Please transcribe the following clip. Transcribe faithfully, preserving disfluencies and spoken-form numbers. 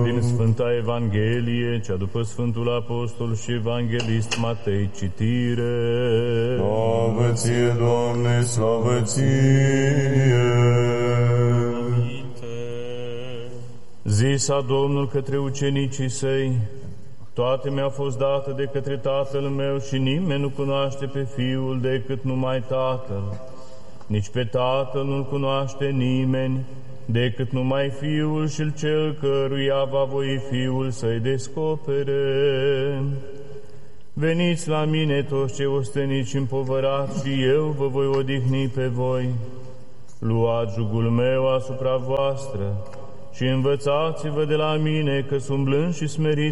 Din Sfânta Evanghelie, cea după Sfântul Apostol și Evanghelist Matei, citire. Slavă ție, Doamne, slavă ție! Zisa Domnul către ucenicii săi: toate mi-a fost dată de către Tatăl meu și nimeni nu cunoaște pe Fiul decât numai Tatăl. Nici pe Tatăl nu-L cunoaște nimeni decât numai Fiul și cel căruia va voi Fiul să-i descopere. Veniți la mine toți cei osteniți și împovărați și eu vă voi odihni pe voi. Luați jugul meu asupra voastră și învățați-vă de la mine, că sunt blând și smerit